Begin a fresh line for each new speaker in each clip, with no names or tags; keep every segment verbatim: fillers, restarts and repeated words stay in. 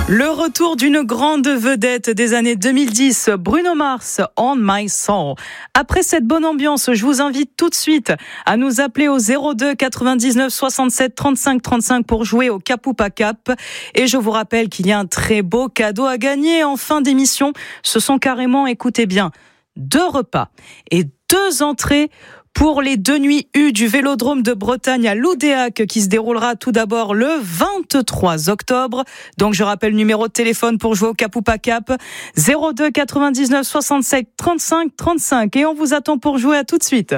Le retour d'une grande vedette des années deux mille dix, Bruno Mars, On My Soul. Après cette bonne ambiance, je vous invite tout de suite à nous appeler au zéro deux quatre-vingt-dix-neuf soixante-sept trente-cinq trente-cinq pour jouer au Cap ou pas Cap. Et je vous rappelle qu'il y a un très beau cadeau à gagner en fin d'émission. Ce sont carrément, écoutez bien, deux repas et deux entrées pour les deux nuits U du Vélodrome de Bretagne à Loudéac qui se déroulera tout d'abord le vingt-trois octobre. Donc je rappelle le numéro de téléphone pour jouer au Cap ou pas Cap, zéro deux quatre-vingt-dix-neuf soixante-sept trente-cinq trente-cinq. Et on vous attend pour jouer. À tout de suite.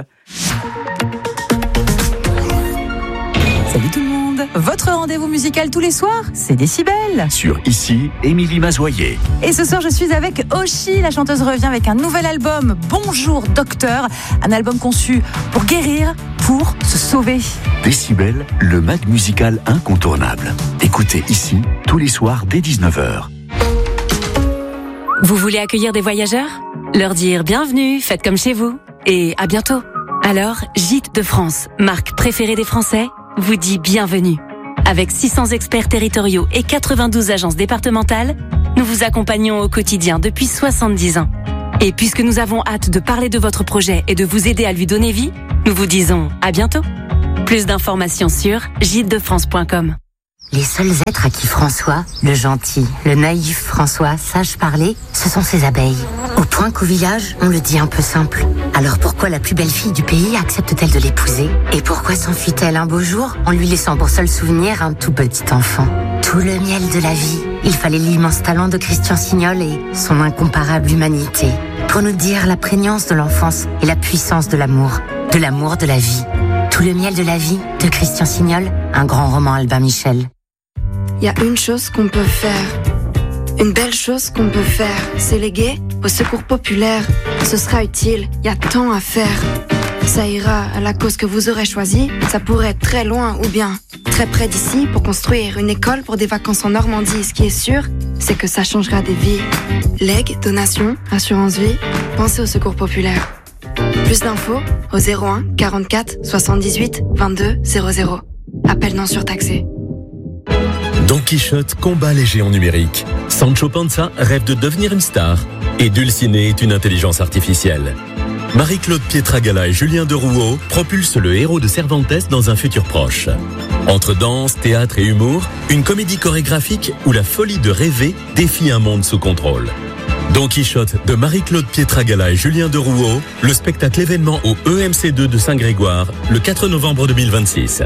Salut tout le monde. Votre rendez-vous musical tous les soirs, c'est Décibel.
Sur Ici, Émilie Mazoyer.
Et ce soir, je suis avec Oshi. La chanteuse revient avec un nouvel album, Bonjour Docteur. Un album conçu pour guérir, pour se sauver.
Décibel, le mag musical incontournable. Écoutez Ici, tous les soirs dès dix-neuf heures.
Vous voulez accueillir des voyageurs ? Leur dire bienvenue, faites comme chez vous. Et à bientôt. Alors, Gîtes de France, marque préférée des Français, vous dit bienvenue. Avec six cents experts territoriaux et quatre-vingt-douze agences départementales, nous vous accompagnons au quotidien depuis soixante-dix ans. Et puisque nous avons hâte de parler de votre projet et de vous aider à lui donner vie, nous vous disons à bientôt. Plus d'informations sur gîtes de france point com.
Les seuls êtres à qui François, le gentil, le naïf François, sache parler, ce sont ses abeilles. Au point qu'au village, on le dit un peu simple. Alors pourquoi la plus belle fille du pays accepte-t-elle de l'épouser ? Et pourquoi s'enfuit-elle un beau jour en lui laissant pour seul souvenir un tout petit enfant ? Tout le miel de la vie. Il fallait l'immense talent de Christian Signol et son incomparable humanité pour nous dire la prégnance de l'enfance et la puissance de l'amour, de l'amour de la vie. Tout le miel de la vie de Christian Signol, un grand roman Albin Michel.
Il y a une chose qu'on peut faire, une belle chose qu'on peut faire, c'est léguer au secours populaire. Ce sera utile, il y a tant à faire. Ça ira à la cause que vous aurez choisie, ça pourrait être très loin ou bien très près d'ici pour construire une école pour des vacances en Normandie. Ce qui est sûr, c'est que ça changera des vies. Legs, donations, assurance vie, pensez au secours populaire. Plus d'infos au zéro un quarante-quatre soixante-dix-huit vingt-deux zéro zéro. Appel non surtaxé.
Don Quichotte combat les géants numériques. Sancho Panza rêve de devenir une star. Et Dulcinée est une intelligence artificielle. Marie-Claude Pietragala et Julien Derouault propulsent le héros de Cervantes dans un futur proche. Entre danse, théâtre et humour, une comédie chorégraphique où la folie de rêver défie un monde sous contrôle. Don Quichotte de Marie-Claude Pietragala et Julien Derouault, le spectacle événement au E M C deux de Saint-Grégoire, le quatre novembre deux mille vingt-six.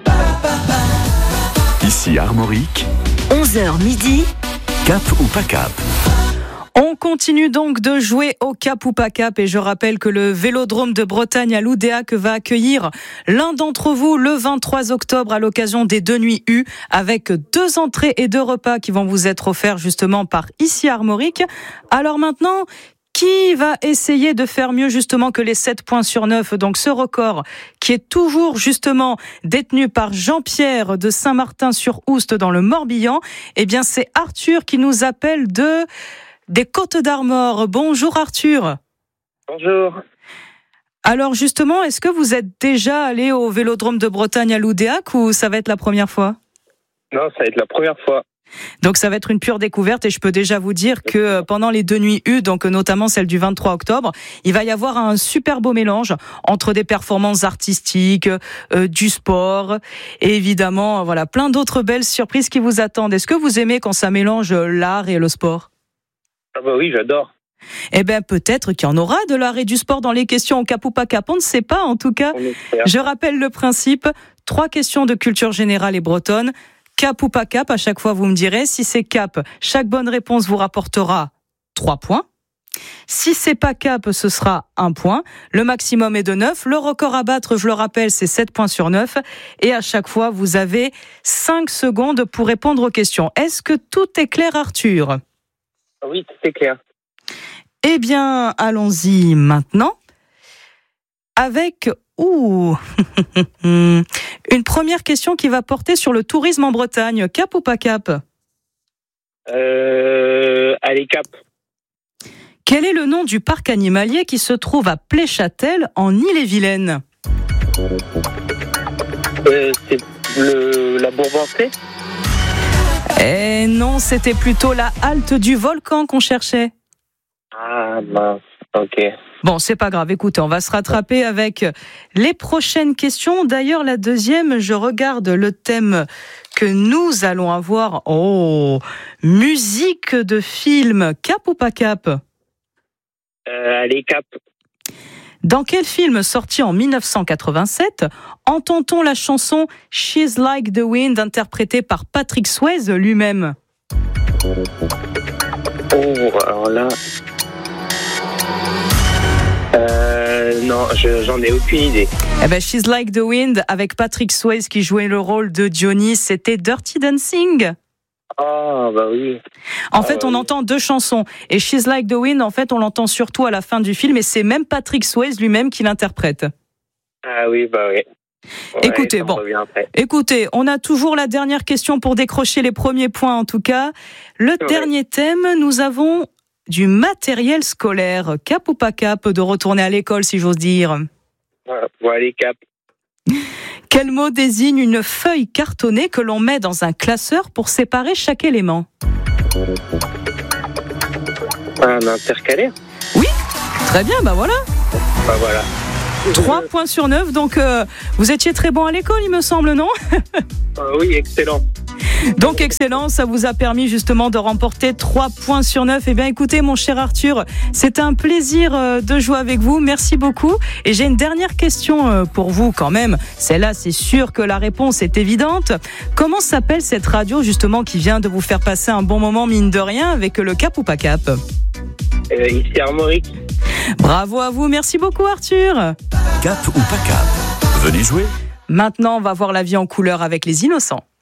Ici Armorique,
onze heures midi,
Cap ou pas Cap.
On continue donc de jouer au Cap ou pas Cap et je rappelle que le Vélodrome de Bretagne à Loudéac va accueillir l'un d'entre vous le vingt-trois octobre à l'occasion des deux nuits U avec deux entrées et deux repas qui vont vous être offerts justement par Ici Armorique. Alors maintenant, qui va essayer de faire mieux justement que les sept points sur neuf, donc ce record qui est toujours justement détenu par Jean-Pierre de Saint-Martin-sur-Oust dans le Morbihan? Eh bien c'est Arthur qui nous appelle de des Côtes d'Armor. Bonjour Arthur.
Bonjour.
Alors justement, est-ce que vous êtes déjà allé au Vélodrome de Bretagne à Loudéac ou ça va être la première fois ?
Non, ça va être la première fois.
Donc ça va être une pure découverte et je peux déjà vous dire que pendant les deux nuits U, donc notamment celle du vingt-trois octobre, il va y avoir un super beau mélange entre des performances artistiques, euh, du sport et évidemment voilà plein d'autres belles surprises qui vous attendent. Est-ce que vous aimez quand ça mélange l'art et le sport ?
Ah bah oui, j'adore.
Eh bien, peut-être qu'il y en aura de l'art et du sport dans les questions au Cap ou pas Cap. On ne sait pas, en tout cas. Je rappelle le principe. Trois questions de culture générale et bretonne. Cap ou pas Cap, à chaque fois, vous me direz. Si c'est Cap, chaque bonne réponse vous rapportera trois points. Si c'est pas Cap, ce sera un point. Le maximum est de neuf. Le record à battre, je le rappelle, c'est sept points sur neuf. Et à chaque fois, vous avez cinq secondes pour répondre aux questions. Est-ce que tout est clair, Arthur ?
Oui, tout est clair.
Eh bien, allons-y maintenant avec ouh, une première question qui va porter sur le tourisme en Bretagne. Cap ou pas Cap ?
Euh, allez, Cap.
Quel est le nom du parc animalier qui se trouve à Pléchâtel en Ille-et-Vilaine ?
euh, C'est le, la Bourbancée ?
Eh non, c'était plutôt la halte du volcan qu'on cherchait.
Ah mince, ok.
Bon, c'est pas grave, écoutez, on va se rattraper avec les prochaines questions. D'ailleurs, la deuxième, je regarde le thème que nous allons avoir. Oh, musique de film, cap ou pas cap ?
Euh, allez, cap.
Dans quel film sorti en dix-neuf cent quatre-vingt-sept entend-on la chanson « She's Like the Wind » interprétée par Patrick Swayze lui-même ?
Oh, alors là... Euh, non, je, j'en ai aucune idée.
Eh ben, She's Like the Wind avec Patrick Swayze qui jouait le rôle de Johnny, c'était Dirty Dancing.
Oh, bah oui.
En
ah,
fait,
bah
on
oui.
entend deux chansons. Et She's Like the Wind, en fait, on l'entend surtout à la fin du film et c'est même Patrick Swayze lui-même qui l'interprète.
Ah oui, bah oui. Ouais,
Écoutez,
ça me
bon.
revient après.
Écoutez, on a toujours la dernière question pour décrocher les premiers points en tout cas. Le
Ouais.
dernier thème, nous avons du matériel scolaire. Cap ou pas cap de retourner à l'école, si j'ose dire ?
Voilà. Bon, allez, cap.
Quel mot désigne une feuille cartonnée que l'on met dans un classeur pour séparer chaque élément ?
Un intercalaire.
Très bien, bah voilà.
Bah voilà.
trois points sur neuf, donc euh, vous étiez très bon à l'école, il me semble, non ?
Ah oui, excellent.
Donc excellent, ça vous a permis justement de remporter trois points sur neuf. Eh bien écoutez mon cher Arthur, c'est un plaisir de jouer avec vous, merci beaucoup. Et j'ai une dernière question pour vous quand même, celle-là c'est sûr que la réponse est évidente. Comment s'appelle cette radio justement qui vient de vous faire passer un bon moment mine de rien avec le cap ou pas cap ?
Euh, ici Armorique.
Bravo à vous, merci beaucoup Arthur.
Cap ou pas cap ? Venez jouer.
Maintenant on va voir la vie en couleur avec les innocents.